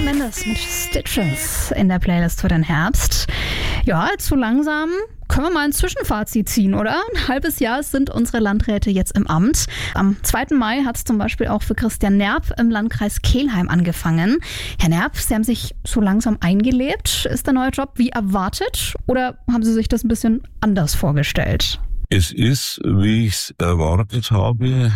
Mendes mit Stitches in der Playlist für den Herbst. Ja, zu langsam können wir mal ein Zwischenfazit ziehen, oder? Ein halbes Jahr sind unsere Landräte jetzt im Amt. Am 2. Mai hat es zum Beispiel auch für Christian Nerp im Landkreis Kelheim angefangen. Herr Nerp, Sie haben sich so langsam eingelebt. Ist der neue Job wie erwartet oder haben Sie sich das ein bisschen anders vorgestellt? Es ist, wie ich es erwartet habe,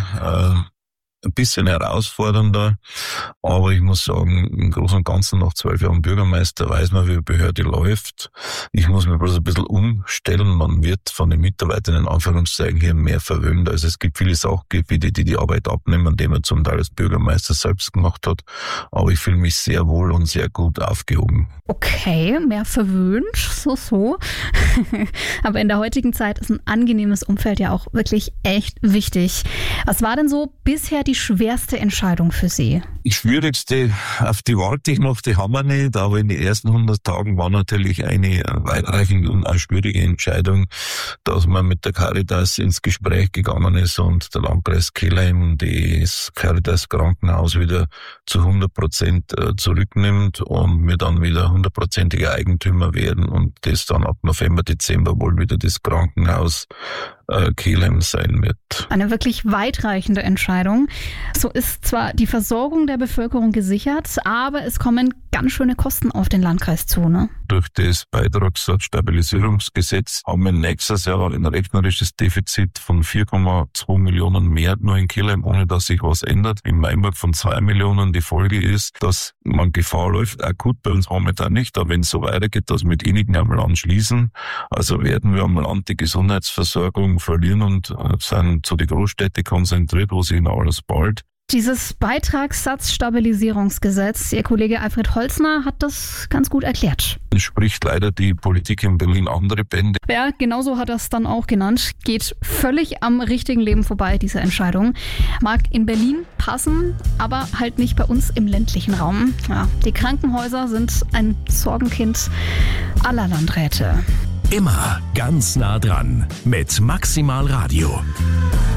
ein bisschen herausfordernder, aber ich muss sagen, im Großen und Ganzen nach 12 Jahren Bürgermeister weiß man, wie eine Behörde läuft. Ich muss mich bloß ein bisschen umstellen. Man wird von den Mitarbeitern in Anführungszeichen hier mehr verwöhnt. Also es gibt viele Sachgebiete, die Arbeit abnehmen, die man zum Teil als Bürgermeister selbst gemacht hat. Aber ich fühle mich sehr wohl und sehr gut aufgehoben. Okay, mehr verwöhnt, so. Aber in der heutigen Zeit ist ein angenehmes Umfeld ja auch wirklich echt wichtig. Was war denn so bisher die schwerste Entscheidung für Sie? Die schwierigste, auf die warte ich noch, die haben wir nicht, aber in den ersten 100 Tagen war natürlich eine weitreichende und auch schwierige Entscheidung, dass man mit der Caritas ins Gespräch gegangen ist und der Landkreis Kelheim das Caritas Krankenhaus wieder zu 100% zurücknimmt und wir dann wieder 100%iger Eigentümer werden und das dann ab November, Dezember wohl wieder das Krankenhaus Kelheim sein wird. Eine wirklich weitreichende Entscheidung. So ist zwar die Versorgung der Bevölkerung gesichert, aber es kommen ganz schöne Kosten auf den Landkreis zu, ne? Durch das Beitragssatzstabilisierungsgesetz haben wir nächstes Jahr ein rechnerisches Defizit von 4,2 Millionen mehr nur in Kelheim, ohne dass sich was ändert. In Mainburg von 2 Millionen. Die Folge ist, dass man Gefahr läuft, akut bei uns momentan nicht, aber wenn es so weitergeht, dass wir mit einigen am Land schließen, also werden wir am Land die Gesundheitsversorgung verlieren und sind zu den Großstädten konzentriert, wo sich noch alles bald. Dieses Beitragssatzstabilisierungsgesetz, Ihr Kollege Alfred Holzner hat das ganz gut erklärt. Spricht leider die Politik in Berlin andere Bände. Ja, genauso hat er es dann auch genannt. Geht völlig am richtigen Leben vorbei, diese Entscheidung. Mag in Berlin passen, aber halt nicht bei uns im ländlichen Raum. Ja, die Krankenhäuser sind ein Sorgenkind aller Landräte. Immer ganz nah dran mit Maximal Radio.